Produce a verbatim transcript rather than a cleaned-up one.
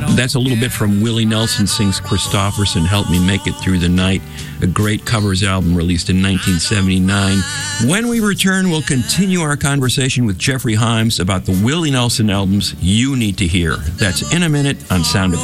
That's a little bit from Willie Nelson sings Christofferson, Help Me Make It Through the Night, a great covers album released in nineteen seventy-nine. When we return, we'll continue our conversation with Jeffrey Himes about the Willie Nelson albums you need to hear. That's in a minute on Sound of